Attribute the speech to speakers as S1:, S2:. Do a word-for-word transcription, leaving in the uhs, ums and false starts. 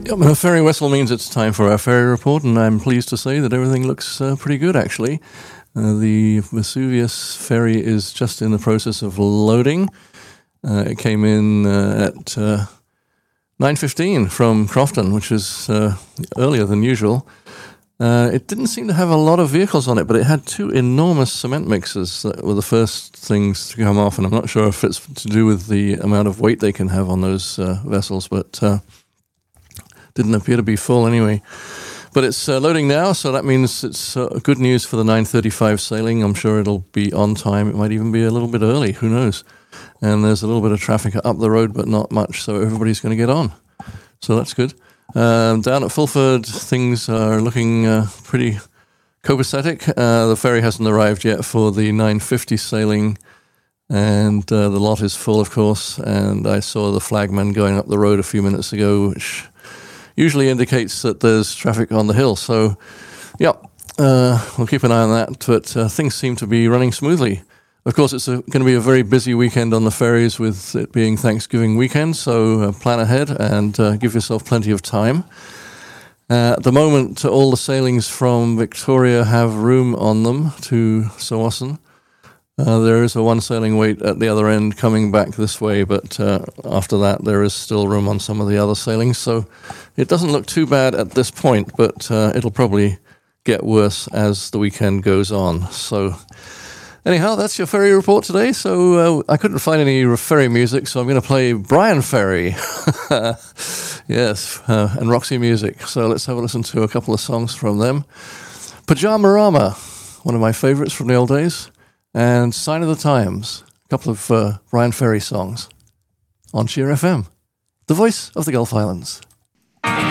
S1: Yeah, well, a ferry whistle means it's time for our ferry report, and I'm pleased to say that everything looks uh, pretty good, actually. Uh, the Vesuvius ferry is just in the process of loading. Uh, it came in uh, at uh, nine fifteen from Crofton, which is uh, earlier than usual. Uh, it didn't seem to have a lot of vehicles on it, but it had two enormous cement mixers that were the first things to come off, and I'm not sure if it's to do with the amount of weight they can have on those uh, vessels, but uh, didn't appear to be full anyway. But it's uh, loading now, so that means it's uh, good news for the nine thirty-five sailing. I'm sure it'll be on time. It might even be a little bit early, who knows. And there's a little bit of traffic up the road, but not much, so everybody's going to get on. So that's good. Um, down at Fulford, things are looking uh, pretty copacetic. Uh, the ferry hasn't arrived yet for the nine fifty sailing, and uh, the lot is full, of course. And I saw the flagman going up the road a few minutes ago, which usually indicates that there's traffic on the hill. So, yeah, uh, we'll keep an eye on that. But uh, things seem to be running smoothly. Of course, it's going to be a very busy weekend on the ferries with it being Thanksgiving weekend, so uh, plan ahead and uh, give yourself plenty of time. Uh, at the moment, all the sailings from Victoria have room on them to Tsawwassen. Uh, there is a one sailing wait at the other end coming back this way, but uh, after that there is still room on some of the other sailings, so it doesn't look too bad at this point, but uh, it'll probably get worse as the weekend goes on. So anyhow, that's your ferry report today. So uh, I couldn't find any ferry music, so I'm going to play Bryan Ferry. Yes, uh, and Roxy Music. So let's have a listen to a couple of songs from them. Pyjamarama, one of my favorites from the old days, and Sign of the Times, a couple of uh, Bryan Ferry songs on Sheer F M, the voice of the Gulf Islands.